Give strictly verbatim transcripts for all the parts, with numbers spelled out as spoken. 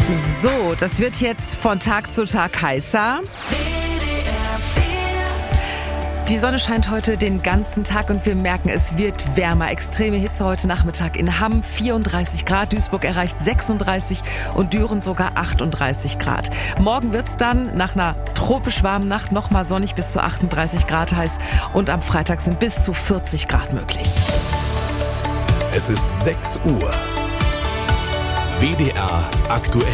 So, das wird jetzt von Tag zu Tag heißer. Die Sonne scheint heute den ganzen Tag und wir merken, es wird wärmer. Extreme Hitze heute Nachmittag in Hamm, vierunddreißig Grad. Duisburg erreicht sechsunddreißig und Düren sogar achtunddreißig Grad. Morgen wird's dann nach einer tropisch warmen Nacht nochmal sonnig bis zu achtunddreißig Grad heiß. Und am Freitag sind bis zu vierzig Grad möglich. Es ist sechs Uhr. W D R aktuell.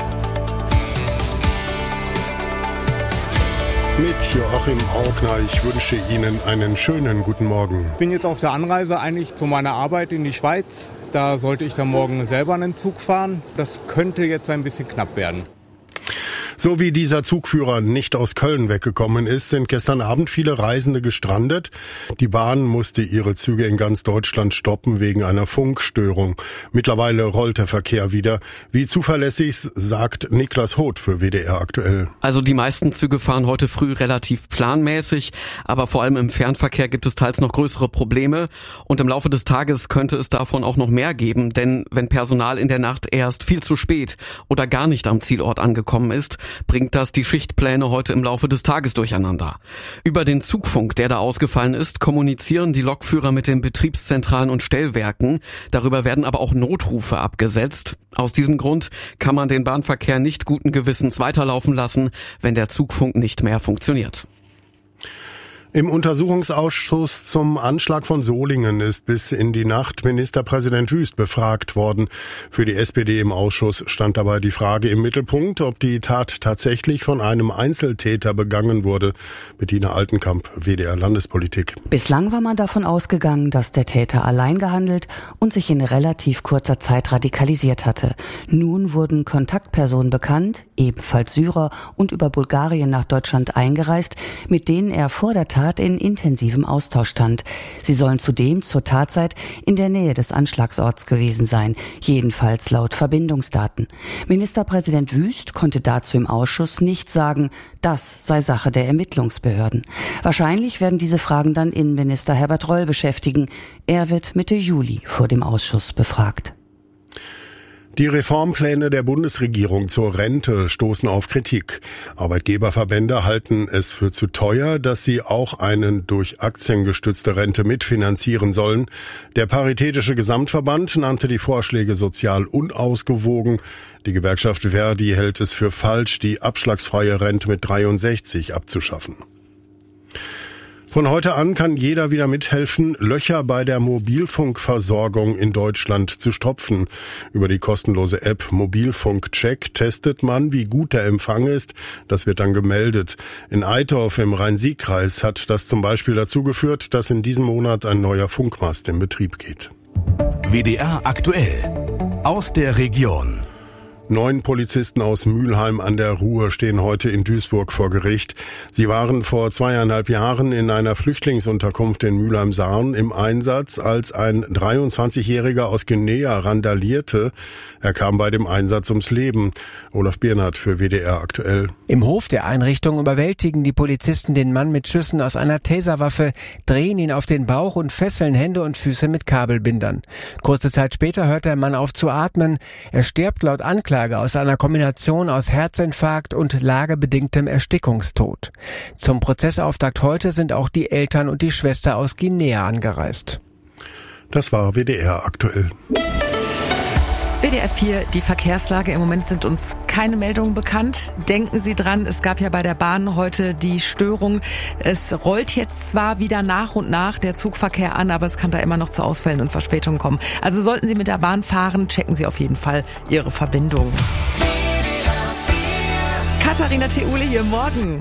Mit Joachim Augner, ich wünsche Ihnen einen schönen guten Morgen. Ich bin jetzt auf der Anreise eigentlich zu meiner Arbeit in die Schweiz. Da sollte ich dann morgen selber einen Zug fahren. Das könnte jetzt ein bisschen knapp werden. So wie dieser Zugführer nicht aus Köln weggekommen ist, sind gestern Abend viele Reisende gestrandet. Die Bahn musste ihre Züge in ganz Deutschland stoppen wegen einer Funkstörung. Mittlerweile rollt der Verkehr wieder. Wie zuverlässig, sagt Niklas Hoth für W D R aktuell. Also die meisten Züge fahren heute früh relativ planmäßig, aber vor allem im Fernverkehr gibt es teils noch größere Probleme. Und im Laufe des Tages könnte es davon auch noch mehr geben, denn wenn Personal in der Nacht erst viel zu spät oder gar nicht am Zielort angekommen ist, bringt das die Schichtpläne heute im Laufe des Tages durcheinander. Über den Zugfunk, der da ausgefallen ist, kommunizieren die Lokführer mit den Betriebszentralen und Stellwerken. Darüber werden aber auch Notrufe abgesetzt. Aus diesem Grund kann man den Bahnverkehr nicht guten Gewissens weiterlaufen lassen, wenn der Zugfunk nicht mehr funktioniert. Im Untersuchungsausschuss zum Anschlag von Solingen ist bis in die Nacht Ministerpräsident Wüst befragt worden. Für die S P D im Ausschuss stand dabei die Frage im Mittelpunkt, ob die Tat tatsächlich von einem Einzeltäter begangen wurde. Bettina Altenkamp, W D R Landespolitik. Bislang war man davon ausgegangen, dass der Täter allein gehandelt und sich in relativ kurzer Zeit radikalisiert hatte. Nun wurden Kontaktpersonen bekannt, ebenfalls Syrer und über Bulgarien nach Deutschland eingereist, mit denen er vor der Tat in intensivem Austausch stand. Sie sollen zudem zur Tatzeit in der Nähe des Anschlagsorts gewesen sein, jedenfalls laut Verbindungsdaten. Ministerpräsident Wüst konnte dazu im Ausschuss nicht sagen, das sei Sache der Ermittlungsbehörden. Wahrscheinlich werden diese Fragen dann Innenminister Herbert Reul beschäftigen. Er wird Mitte Juli vor dem Ausschuss befragt. Die Reformpläne der Bundesregierung zur Rente stoßen auf Kritik. Arbeitgeberverbände halten es für zu teuer, dass sie auch einen durch Aktien gestützte Rente mitfinanzieren sollen. Der Paritätische Gesamtverband nannte die Vorschläge sozial unausgewogen. Die Gewerkschaft Verdi hält es für falsch, die abschlagsfreie Rente mit dreiundsechzig abzuschaffen. Von heute an kann jeder wieder mithelfen, Löcher bei der Mobilfunkversorgung in Deutschland zu stopfen. Über die kostenlose App Mobilfunkcheck testet man, wie gut der Empfang ist. Das wird dann gemeldet. In Eitorf im Rhein-Sieg-Kreis hat das zum Beispiel dazu geführt, dass in diesem Monat ein neuer Funkmast in Betrieb geht. W D R aktuell. Aus der Region. Neun Polizisten aus Mülheim an der Ruhr stehen heute in Duisburg vor Gericht. Sie waren vor zweieinhalb Jahren in einer Flüchtlingsunterkunft in Mülheim-Sarn im Einsatz, als ein dreiundzwanzigjähriger aus Guinea randalierte. Er kam bei dem Einsatz ums Leben. Olaf Biernert für W D R aktuell. Im Hof der Einrichtung überwältigen die Polizisten den Mann mit Schüssen aus einer Taserwaffe, drehen ihn auf den Bauch und fesseln Hände und Füße mit Kabelbindern. Kurze Zeit später hört der Mann auf zu atmen. Er stirbt laut Anklage aus einer Kombination aus Herzinfarkt und lagebedingtem Erstickungstod. Zum Prozessauftakt heute sind auch die Eltern und die Schwester aus Guinea angereist. Das war W D R aktuell. W D R vier, die Verkehrslage. Im Moment sind uns keine Meldungen bekannt. Denken Sie dran, es gab ja bei der Bahn heute die Störung. Es rollt jetzt zwar wieder nach und nach der Zugverkehr an, aber es kann da immer noch zu Ausfällen und Verspätungen kommen. Also sollten Sie mit der Bahn fahren, checken Sie auf jeden Fall Ihre Verbindung. Katharina Theule hier, morgen.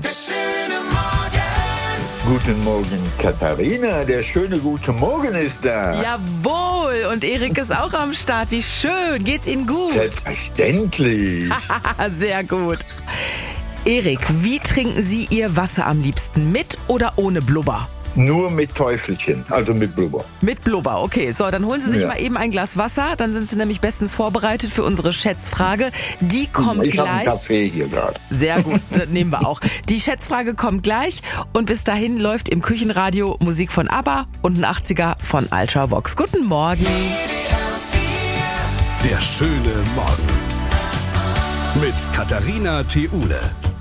Guten Morgen, Katharina. Der schöne gute Morgen ist da. Jawohl, und Erik ist auch am Start. Wie schön. Geht's Ihnen gut? Selbstverständlich. Sehr gut. Erik, wie trinken Sie Ihr Wasser am liebsten? Mit oder ohne Blubber? Nur mit Teufelchen, also mit Blubber. Mit Blubber, okay. So, dann holen Sie sich Ja. mal eben ein Glas Wasser. Dann sind Sie nämlich bestens vorbereitet für unsere Schätzfrage. Die kommt ich gleich. Ich habe einen Kaffee hier gerade. Sehr gut, das nehmen wir auch. Die Schätzfrage kommt gleich. Und bis dahin läuft im Küchenradio Musik von ABBA und ein achtziger von Ultravox. Guten Morgen. Der schöne Morgen. mit Katharina Theule.